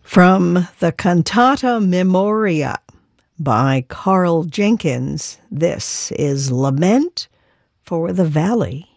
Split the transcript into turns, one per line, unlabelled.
From the Cantata Memoria by Carl Jenkins, this is Lament for the Valley.